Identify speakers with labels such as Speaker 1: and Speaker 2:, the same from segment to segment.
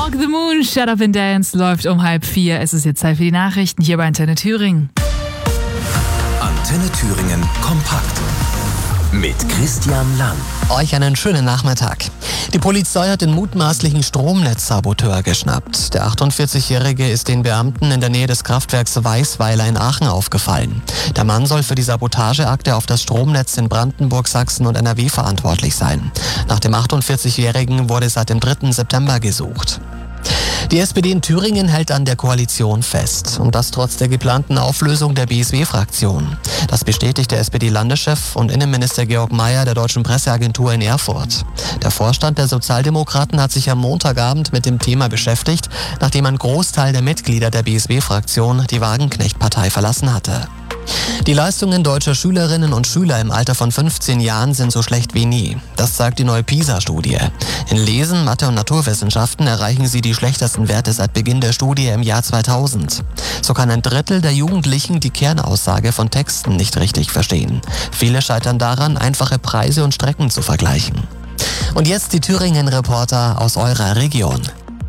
Speaker 1: Walk the Moon, Shut Up and Dance läuft um 3:30. Es ist jetzt Zeit für die Nachrichten hier bei Antenne Thüringen.
Speaker 2: Antenne Thüringen kompakt mit Christian Lang.
Speaker 3: Euch einen schönen Nachmittag. Die Polizei hat den mutmaßlichen Stromnetzsaboteur geschnappt. Der 48-Jährige ist den Beamten in der Nähe des Kraftwerks Weißweiler in Aachen aufgefallen. Der Mann soll für die Sabotageakte auf das Stromnetz in Brandenburg, Sachsen und NRW verantwortlich sein. Nach dem 48-Jährigen wurde seit dem 3. September gesucht. Die SPD in Thüringen hält an der Koalition fest. Und das trotz der geplanten Auflösung der BSW-Fraktion. Das bestätigt der SPD-Landeschef und Innenminister Georg Mayer der Deutschen Presseagentur in Erfurt. Der Vorstand der Sozialdemokraten hat sich am Montagabend mit dem Thema beschäftigt, nachdem ein Großteil der Mitglieder der BSW-Fraktion die Wagenknecht-Partei verlassen hatte. Die Leistungen deutscher Schülerinnen und Schüler im Alter von 15 Jahren sind so schlecht wie nie. Das zeigt die neue PISA-Studie. In Lesen, Mathe und Naturwissenschaften erreichen sie die schlechtesten Werte seit Beginn der Studie im Jahr 2000. So kann ein Drittel der Jugendlichen die Kernaussage von Texten nicht richtig verstehen. Viele scheitern daran, einfache Preise und Strecken zu vergleichen. Und jetzt die Thüringen-Reporter aus eurer Region.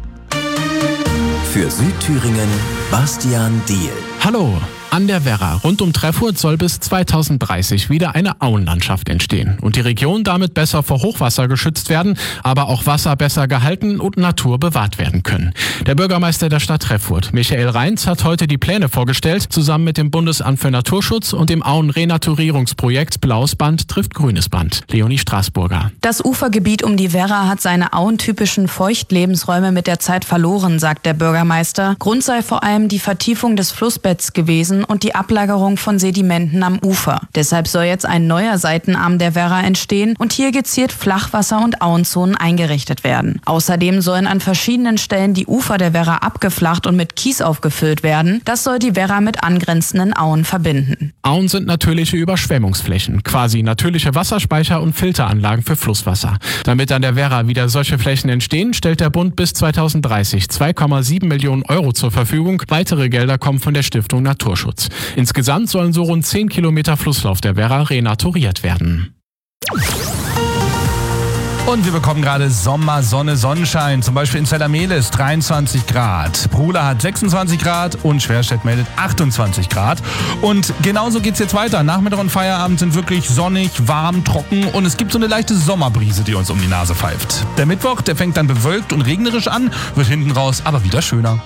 Speaker 2: Für Südthüringen Bastian Diehl.
Speaker 4: Hallo! An der Werra rund um Treffurt soll bis 2030 wieder eine Auenlandschaft entstehen und die Region damit besser vor Hochwasser geschützt werden, aber auch Wasser besser gehalten und Natur bewahrt werden können. Der Bürgermeister der Stadt Treffurt, Michael Reintz, hat heute die Pläne vorgestellt, zusammen mit dem Bundesamt für Naturschutz und dem Auen-Renaturierungsprojekt Blaues Band trifft Grünes Band. Leonie Straßburger.
Speaker 5: Das Ufergebiet um die Werra hat seine auentypischen Feuchtlebensräume mit der Zeit verloren, sagt der Bürgermeister. Grund sei vor allem die Vertiefung des Flussbetts gewesen und die Ablagerung von Sedimenten am Ufer. Deshalb soll jetzt ein neuer Seitenarm der Werra entstehen und hier gezielt Flachwasser- und Auenzonen eingerichtet werden. Außerdem sollen an verschiedenen Stellen die Ufer der Werra abgeflacht und mit Kies aufgefüllt werden. Das soll die Werra mit angrenzenden Auen verbinden.
Speaker 4: Auen sind natürliche Überschwemmungsflächen, quasi natürliche Wasserspeicher und Filteranlagen für Flusswasser. Damit an der Werra wieder solche Flächen entstehen, stellt der Bund bis 2030 2,7 Millionen Euro zur Verfügung. Weitere Gelder kommen von der Stiftung Naturschutz. Insgesamt sollen so rund 10 Kilometer Flusslauf der Werra renaturiert werden.
Speaker 6: Und wir bekommen gerade Sommer, Sonne, Sonnenschein. Zum Beispiel in Zellermelis 23 Grad. Prula hat 26 Grad und Schwerstedt meldet 28 Grad. Und genauso geht's jetzt weiter. Nachmittag und Feierabend sind wirklich sonnig, warm, trocken und es gibt so eine leichte Sommerbrise, die uns um die Nase pfeift. Der Mittwoch, der fängt dann bewölkt und regnerisch an, wird hinten raus aber wieder schöner.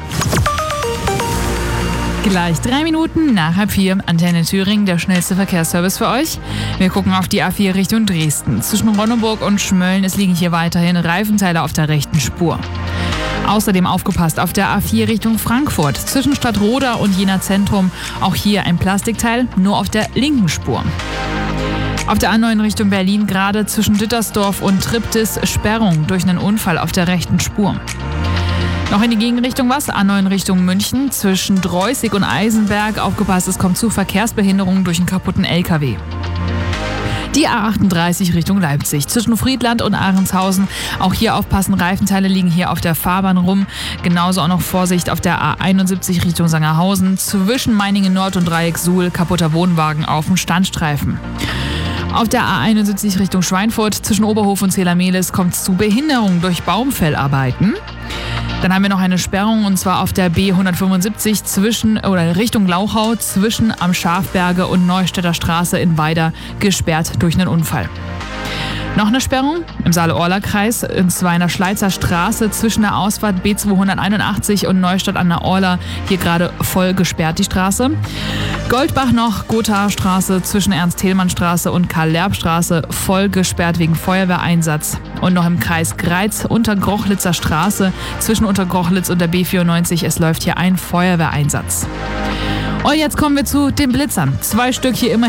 Speaker 1: Gleich 3 Minuten nach 3:30. Antenne Thüringen, der schnellste Verkehrsservice für euch. Wir gucken auf die A4 Richtung Dresden. Zwischen Ronneburg und Schmölln, es liegen hier weiterhin Reifenteile auf der rechten Spur. Außerdem aufgepasst auf der A4 Richtung Frankfurt. Zwischen Stadtroda und Jena Zentrum, auch hier ein Plastikteil, nur auf der linken Spur. Auf der A9 Richtung Berlin gerade zwischen Dittersdorf und Triptis Sperrung durch einen Unfall auf der rechten Spur. Noch in die Gegenrichtung was, A9 Richtung München, zwischen Dreußig und Eisenberg, aufgepasst, es kommt zu Verkehrsbehinderungen durch einen kaputten LKW. Die A38 Richtung Leipzig, zwischen Friedland und Ahrenshausen, auch hier aufpassen, Reifenteile liegen hier auf der Fahrbahn rum. Genauso auch noch Vorsicht auf der A71 Richtung Sangerhausen, zwischen Meiningen Nord und Dreieck Suhl, kaputter Wohnwagen auf dem Standstreifen. Auf der A71 Richtung Schweinfurt, zwischen Oberhof und Zellermelis, kommt es zu Behinderungen durch Baumfellarbeiten. Dann haben wir noch eine Sperrung und zwar auf der B175 Richtung Glauchau zwischen am Schafberge und Neustädter Straße in Weida gesperrt durch einen Unfall. Noch eine Sperrung im Saale-Orla-Kreis, und zwar in der Schleizer Straße zwischen der Ausfahrt B281 und Neustadt an der Orla. Hier gerade voll gesperrt die Straße. Goldbach noch, Gothaer Straße zwischen Ernst-Thälmann-Straße und Karl-Lerb-Straße voll gesperrt wegen Feuerwehreinsatz. Und noch im Kreis Greiz Untergrochlitzer Straße zwischen Untergrochlitz und der B94. Es läuft hier ein Feuerwehreinsatz. Und jetzt kommen wir zu den Blitzern. 2 Stück hier immer